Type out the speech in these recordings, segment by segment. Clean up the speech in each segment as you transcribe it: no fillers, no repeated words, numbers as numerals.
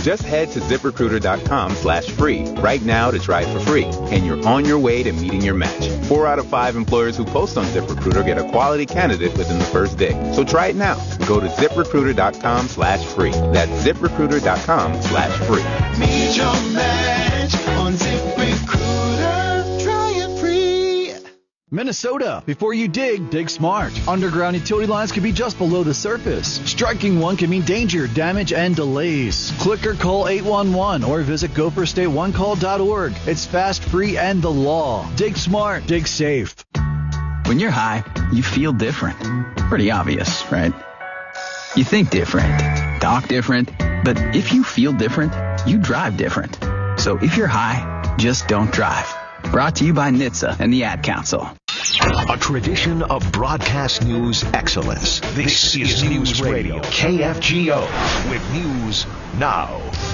Just head to ZipRecruiter.com/free right now to try it for free, and you're on your way to meeting your match. 4 out of 5 employers who post on ZipRecruiter get a quality candidate within the first day. So try it now. Go to ZipRecruiter.com/free. That's ZipRecruiter.com/free. Meet your match on ZipRecruiter. Try it free. Minnesota. Before you dig smart. Underground utility lines can be just below the surface. Striking one can mean danger, damage, and delays. Click or call 811 or visit gopherstateonecall.org. It's fast, free, and the law. Dig smart. Dig safe. When you're high, you feel different. Pretty obvious, right? You think different, talk different, but if you feel different, you drive different. So if you're high, just don't drive. Brought to you by NHTSA and the Ad Council. A tradition of broadcast news excellence. This is News Radio, KFGO, with News Now.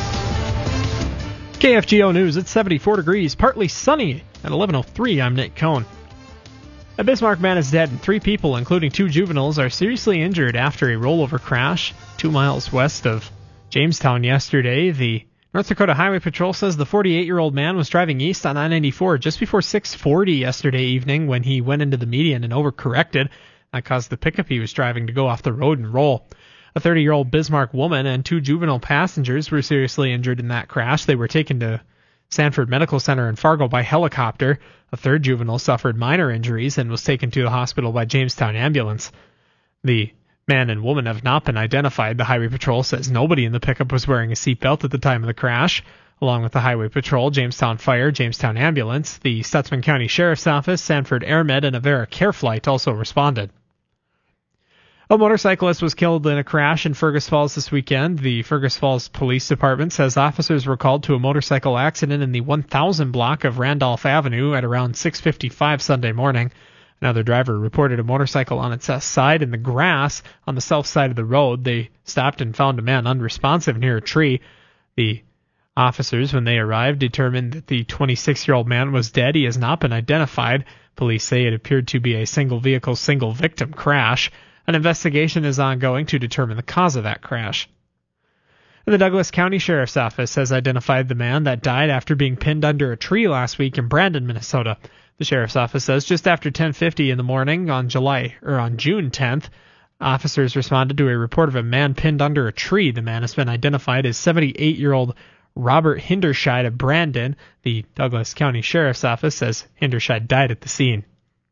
KFGO News, it's 74 degrees, partly sunny at 11:03. I'm Nick Cohn. A Bismarck man is dead and 3 people, including 2 juveniles, are seriously injured after a rollover crash 2 miles west of Jamestown yesterday. The North Dakota Highway Patrol says the 48-year-old man was driving east on I-94 just before 6:40 yesterday evening when he went into the median and overcorrected. That caused the pickup he was driving to go off the road and roll. A 30-year-old Bismarck woman and 2 juvenile passengers were seriously injured in that crash. They were taken to Sanford Medical Center in Fargo by helicopter. A 3rd juvenile suffered minor injuries and was taken to the hospital by Jamestown ambulance. The man and woman have not been identified. The Highway Patrol says nobody in the pickup was wearing a seatbelt at the time of the crash. Along with the Highway Patrol, Jamestown Fire, Jamestown Ambulance, the Stutzman County Sheriff's Office, Sanford AirMed, and Avera Care Flight also responded. A motorcyclist was killed in a crash in Fergus Falls this weekend. The Fergus Falls Police Department says officers were called to a motorcycle accident in the 1000 block of Randolph Avenue at around 6:55 Sunday morning. Another driver reported a motorcycle on its side in the grass on the south side of the road. They stopped and found a man unresponsive near a tree. The officers, when they arrived, determined that the 26-year-old man was dead. He has not been identified. Police say it appeared to be a single-vehicle, single-victim crash. An investigation is ongoing to determine the cause of that crash. The Douglas County Sheriff's Office has identified the man that died after being pinned under a tree last week in Brandon, Minnesota. The Sheriff's Office says just after 10:50 in the morning on June 10th, officers responded to a report of a man pinned under a tree. The man has been identified as 78-year-old Robert Hinderscheid of Brandon. The Douglas County Sheriff's Office says Hinderscheid died at the scene.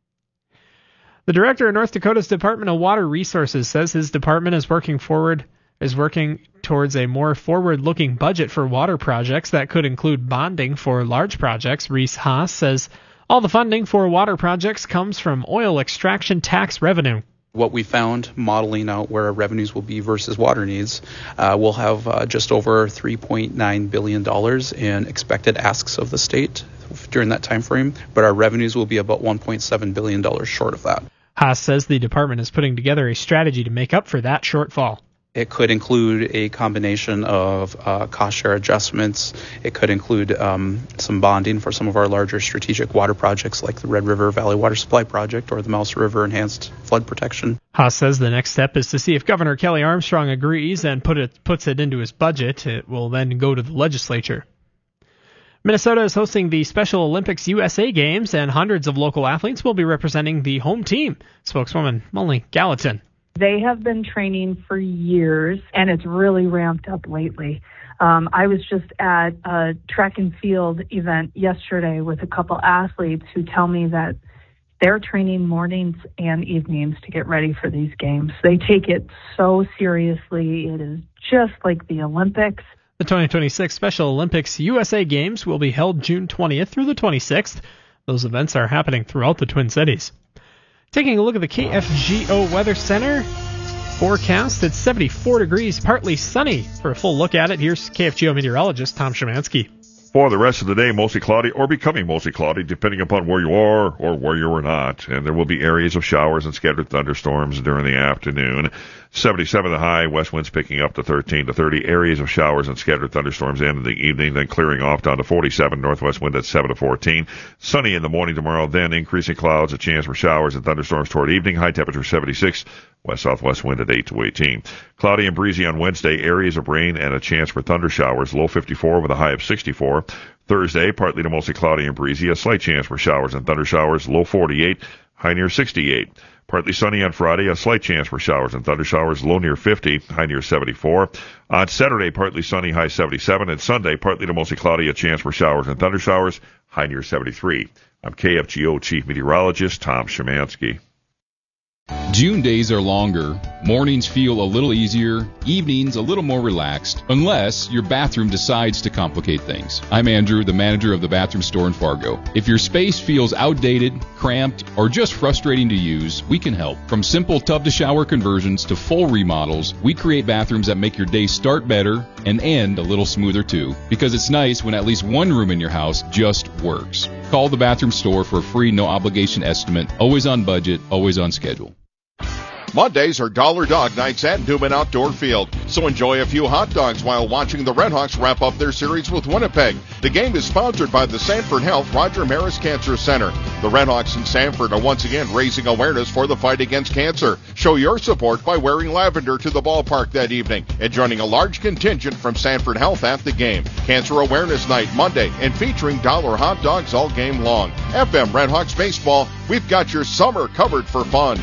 The director of North Dakota's Department of Water Resources says his department is working towards a more forward-looking budget for water projects that could include bonding for large projects. Reese Haas says all the funding for water projects comes from oil extraction tax revenue. What we found modeling out where our revenues will be versus water needs, we'll have just over $3.9 billion in expected asks of the state during that time frame, but our revenues will be about $1.7 billion short of that. Haas says the department is putting together a strategy to make up for that shortfall. It could include a combination of cost share adjustments. It could include some bonding for some of our larger strategic water projects like the Red River Valley Water Supply Project or the Mouse River Enhanced Flood Protection. Haas says the next step is to see if Governor Kelly Armstrong agrees and puts it into his budget. It will then go to the legislature. Minnesota is hosting the Special Olympics USA Games, and hundreds of local athletes will be representing the home team. Spokeswoman Molly Gallatin. They have been training for years, and it's really ramped up lately. I was just at a track and field event yesterday with a couple athletes who tell me that they're training mornings and evenings to get ready for these games. They take it so seriously. It is just like the Olympics. The 2026 Special Olympics USA Games will be held June 20th through the 26th. Those events are happening throughout the Twin Cities. Taking a look at the KFGO Weather Center forecast, it's 74 degrees, partly sunny. For a full look at it, here's KFGO meteorologist Tom Szymanski. For the rest of the day, mostly cloudy or becoming mostly cloudy, depending upon where you are or where you are not. And there will be areas of showers and scattered thunderstorms during the afternoon. 77 the high, west winds picking up to 13 to 30. Areas of showers and scattered thunderstorms in the evening, then clearing off down to 47. Northwest wind at 7 to 14. Sunny in the morning tomorrow, then increasing clouds, a chance for showers and thunderstorms toward evening. High temperature 76. West-southwest wind at 8 to 18. Cloudy and breezy on Wednesday. Areas of rain and a chance for thunder showers. Low 54 with a high of 64. Thursday, partly to mostly cloudy and breezy. A slight chance for showers and thunder showers. Low 48. High near 68. Partly sunny on Friday. A slight chance for showers and thunder showers. Low near 50. High near 74. On Saturday, partly sunny. High 77. And Sunday, partly to mostly cloudy. A chance for showers and thunder showers. High near 73. I'm KFGO Chief Meteorologist Tom Szymanski. June days are longer, mornings feel a little easier, evenings a little more relaxed, unless your bathroom decides to complicate things. I'm Andrew, the manager of the bathroom store in Fargo. If your space feels outdated, cramped, or just frustrating to use, we can help. From simple tub-to-shower conversions to full remodels, we create bathrooms that make your day start better and end a little smoother too, because it's nice when at least one room in your house just works. Call the bathroom store for a free no-obligation estimate, always on budget, always on schedule. Mondays are Dollar Dog Nights at Newman Outdoor Field, so enjoy a few hot dogs while watching the Redhawks wrap up their series with Winnipeg. The game is sponsored by the Sanford Health Roger Maris Cancer Center. The Redhawks in Sanford are once again raising awareness for the fight against cancer. Show your support by wearing lavender to the ballpark that evening and joining a large contingent from Sanford Health at the game. Cancer Awareness Night Monday and featuring dollar hot dogs all game long. FM Redhawks Baseball, we've got your summer covered for fun.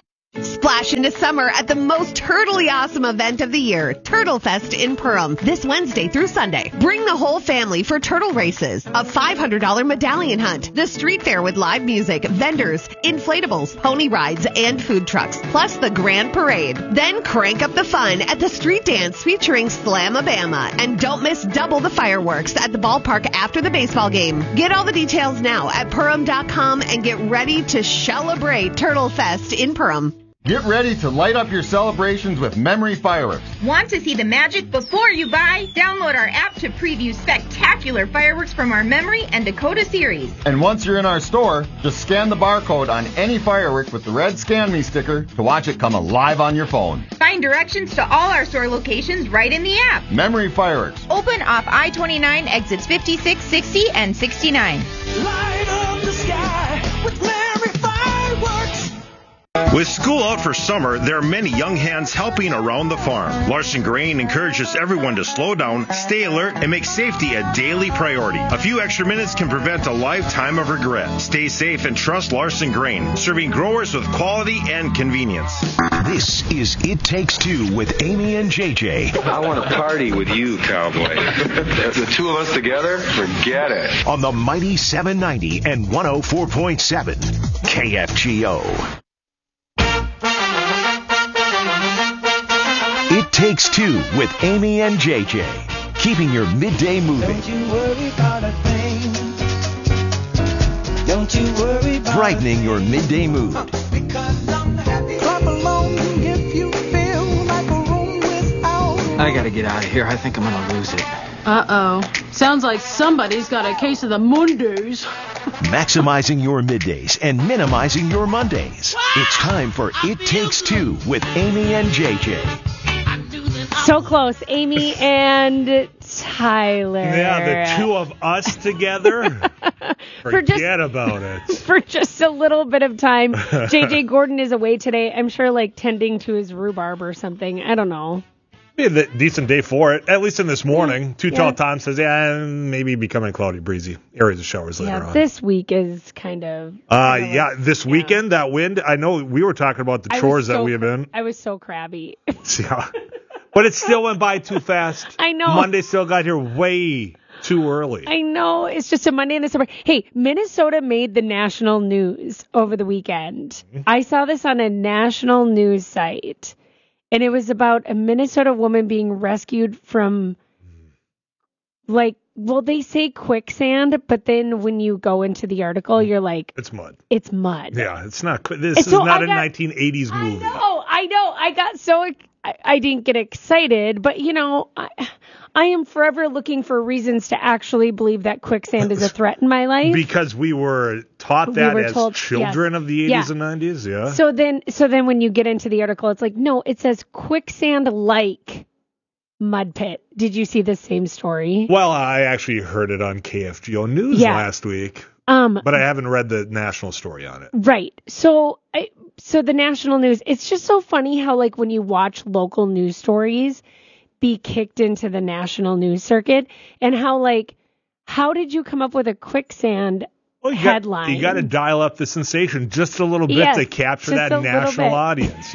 Splash into summer at the most turtly awesome event of the year, Turtle Fest in Perham, this Wednesday through Sunday. Bring the whole family for turtle races, a $500 medallion hunt, the street fair with live music, vendors, inflatables, pony rides, and food trucks, plus the grand parade. Then crank up the fun at the street dance featuring Slamabama. And don't miss double the fireworks at the ballpark after the baseball game. Get all the details now at Perham.com and get ready to celebrate Turtle Fest in Perham. Get ready to light up your celebrations with Memory Fireworks. Want to see the magic before you buy? Download our app to preview spectacular fireworks from our Memory and Dakota series. And once you're in our store, just scan the barcode on any firework with the red Scan Me sticker to watch it come alive on your phone. Find directions to all our store locations right in the app. Memory Fireworks. Open off I-29 exits 56, 60, and 69. Light up the sky with Memory Fireworks. With school out for summer, there are many young hands helping around the farm. Larson Grain encourages everyone to slow down, stay alert, and make safety a daily priority. A few extra minutes can prevent a lifetime of regret. Stay safe and trust Larson Grain, serving growers with quality and convenience. This is It Takes Two with Amy and JJ. I want to party with you, cowboy. The two of us together, forget it. On the mighty 790 and 104.7 KFGO. It Takes Two with Amy and JJ. Keeping your midday moving. Don't you worry about a thing. Don't you worry about brightening your midday mood. Because I'm happy. Clap along if you feel like a room without. I gotta get out of here. I think I'm gonna lose it. Uh-oh. Sounds like somebody's got a case of the Mondays. Maximizing your middays and minimizing your Mondays. It's time for It Takes Two with Amy and JJ. So close, Amy and Tyler. Yeah, the two of us together. Forget about it. For just a little bit of time. JJ Gordon is away today. I'm sure, like, tending to his rhubarb or something. I don't know. Be a decent day for it, at least in this morning. Tall Tom says, maybe becoming cloudy, breezy. Areas of showers later on. This week is kind of... this weekend, that wind, I know we were talking about the chores that we have been. I was so crabby. Yeah. But it still went by too fast. I know. Monday still got here way too early. I know. It's just a Monday in the summer. Hey, Minnesota made the national news over the weekend. Mm-hmm. I saw this on a national news site. And it was about a Minnesota woman being rescued from, they say quicksand, but then when you go into the article, you're like... It's mud. It's mud. Yeah, it's not... This is not a 1980s movie. I know. I got so I didn't get excited, but I am forever looking for reasons to actually believe that quicksand is a threat in my life. Because we were taught that as children of the 80s and 90s, yeah. So then when you get into the article, it's like, no, it says quicksand-like mud pit. Did you see the same story? Well, I actually heard it on KFGO News last week, but I haven't read the national story on it. Right. So the national news, it's just so funny how, like, when you watch local news stories be kicked into the national news circuit, and how did you come up with a quicksand headline? You got to dial up the sensation just a little bit to capture that national audience,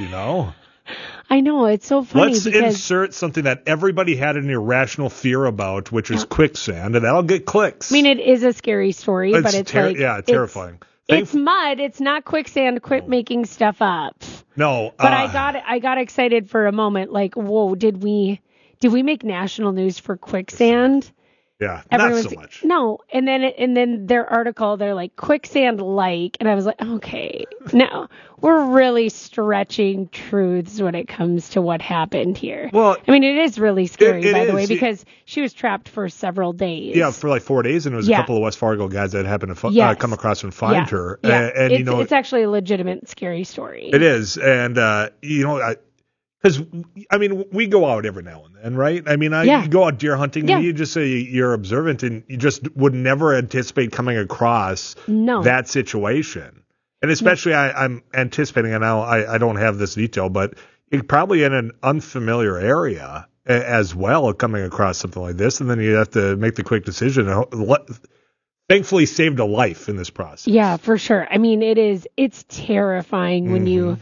I know, it's so funny. Let's insert something that everybody had an irrational fear about, which is quicksand, and that'll get clicks. I mean, it is a scary story, but it's terrifying. It's mud. It's not quicksand. Quit making stuff up. No. But I got excited for a moment. Like, whoa, did we make national news for quicksand? Yeah, not so much. No, and then their article, they're like quicksand-like, and I was like, okay, no, we're really stretching truths when it comes to what happened here. Well, I mean, it is really scary, by the way, because she was trapped for several days. Yeah, for like 4 days, and it was a couple of West Fargo guys that happened to come across and find her. Yeah. And it's actually a legitimate scary story. It is, and because, I mean, we go out every now and then, right? I mean, you go out deer hunting, and you just say you're observant, and you just would never anticipate coming across that situation. And especially, I'm anticipating, and now I don't have this detail, but it probably in an unfamiliar area as well, coming across something like this, and then you have to make the quick decision. Thankfully, saved a life in this process. Yeah, for sure. I mean, it's terrifying when you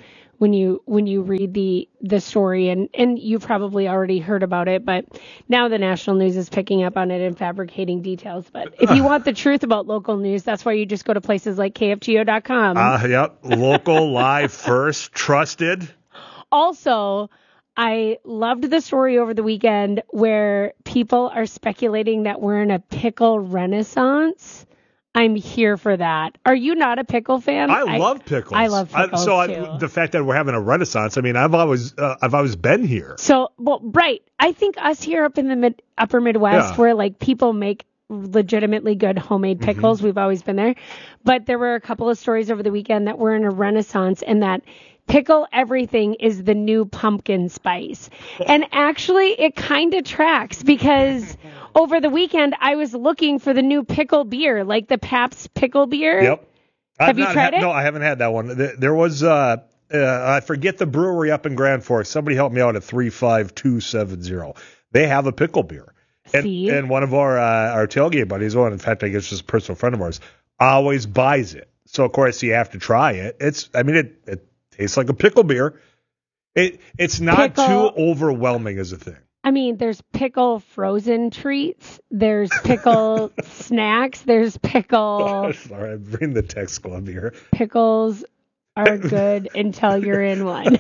read the story, and you probably already heard about it, but now the national news is picking up on it and fabricating details. But if you want the truth about local news, that's why you just go to places like KFGO.com. Yep, local, live, first, trusted. Also, I loved the story over the weekend where people are speculating that we're in a pickle renaissance. I'm here for that. Are you not a pickle fan? I love pickles. I love pickles too. The fact that we're having a renaissance, I mean, I've always been here. So, right. I think us here up in the upper Midwest, where like people make legitimately good homemade pickles, we've always been there. But there were a couple of stories over the weekend that we're in a renaissance, and that pickle everything is the new pumpkin spice. And actually, it kind of tracks, because over the weekend, I was looking for the new pickle beer, like the Pabst pickle beer. Yep. Have you tried it? No, I haven't had that one. There was, I forget the brewery up in Grand Forks. Somebody helped me out at 35270. They have a pickle beer. And one of our tailgate buddies, in fact, I guess just a personal friend of ours, always buys it. So, of course, you have to try it. It tastes like a pickle beer. It's not too overwhelming as a thing. I mean, there's pickle frozen treats. There's pickle snacks. There's pickle. Sorry, I'm reading the text club here. Pickles are good until you're in one.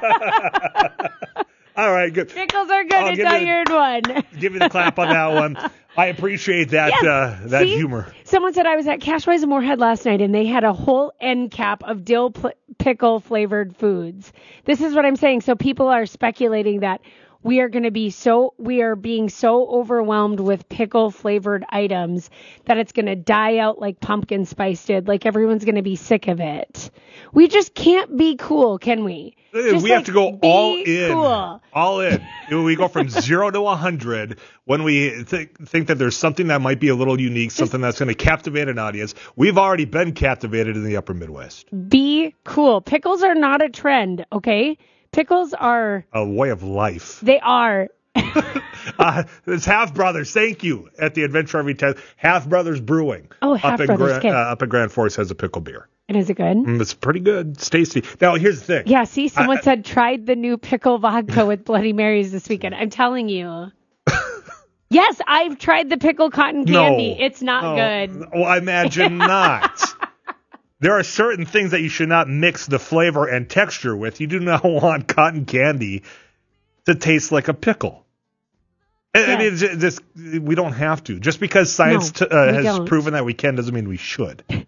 All right, good. Pickles are good until you're in one. Give me the clap on that one. I appreciate that that humor. Someone said I was at Cashwise and Moorhead last night, and they had a whole end cap of dill pickle flavored foods. This is what I'm saying. So people are speculating that we are being so overwhelmed with pickle flavored items that it's going to die out like pumpkin spice did. Like everyone's going to be sick of it. We just can't be cool, can we? We have to go all in. Cool. All in. We go from 0 to 100 when we think that there's something that might be a little unique, something that's going to captivate an audience. We've already been captivated in the upper Midwest. Be cool. Pickles are not a trend, okay? Pickles are a way of life. They are. It's Half Brothers. Thank you. At the Adventure Every Time. Half Brothers Brewing. Oh, Half Brothers. Up in Grand Forks has a pickle beer. And is it good? It's pretty good. It's tasty. Now, here's the thing. Yeah, see, someone said tried the new pickle vodka with Bloody Marys this weekend. I'm telling you. Yes, I've tried the pickle cotton candy. It's not good. Well, I imagine not. There are certain things that you should not mix the flavor and texture with. You do not want cotton candy to taste like a pickle. I mean, we don't have to. Just because science has proven that we can doesn't mean we should.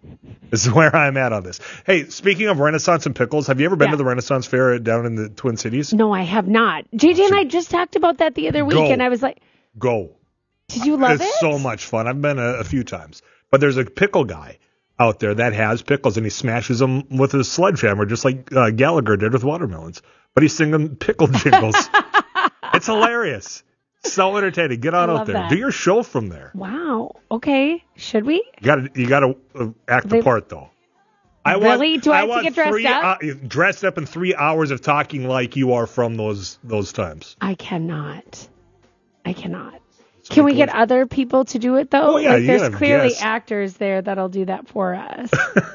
This is where I'm at on this. Hey, speaking of Renaissance and pickles, have you ever been to the Renaissance Fair down in the Twin Cities? No, I have not. JJ and I just talked about that the other week, and I was like, Go. Did you love it? It's so much fun. I've been a few times. But there's a pickle guy out there that has pickles, and he smashes them with a sledgehammer, just like Gallagher did with watermelons. But he's singing pickle jingles. It's hilarious. So entertaining. Get on out there. That. Do your show from there. Wow. Okay. Should we? You got to act the part, though. Do I have to get dressed up? Dressed up in 3 hours of talking like you are from those times. I cannot. Can we get other people to do it, though? Oh, yeah, there's clearly actors there that'll do that for us.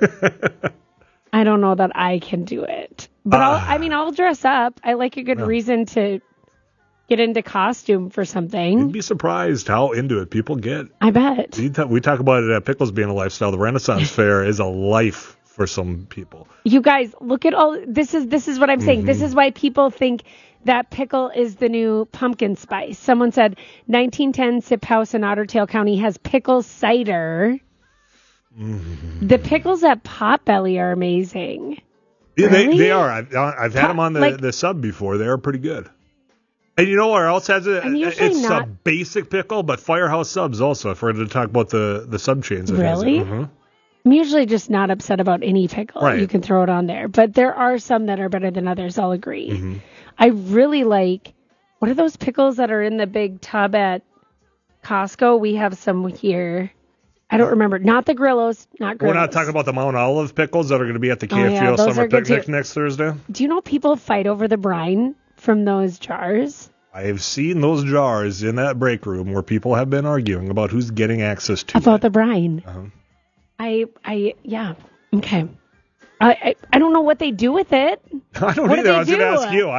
I don't know that I can do it. But I'll dress up. I like a good reason to get into costume for something. You'd be surprised how into it people get. I bet. We talk about it, pickles being a lifestyle. The Renaissance Fair is a life for some people. You guys, look at all this is what I'm saying. Mm-hmm. This is why people think that pickle is the new pumpkin spice. Someone said 1910 Sip House in Otter Tail County has pickle cider. Mm-hmm. The pickles at Potbelly are amazing. Yeah, really? they are. I've had them on the sub before. They are pretty good. And you know where else has it? It's a basic pickle, but Firehouse Subs also. If we're going to talk about the sub chains. Really? Mm-hmm. I'm usually just not upset about any pickle. Right. You can throw it on there. But there are some that are better than others. I'll agree. Mm-hmm. I really like, what are those pickles that are in the big tub at Costco? We have some here. I don't remember. Not the Grillos. Not Grillos. We're not talking about the Mount Olive pickles that are going to be at the KFGO Summer Picnic next Thursday? Do you know people fight over the brine from those jars? I have seen those jars in that break room where people have been arguing about who's getting access to about the brine. Uh-huh. Yeah. Okay. I don't know what they do with it. I don't either. I was going to ask you.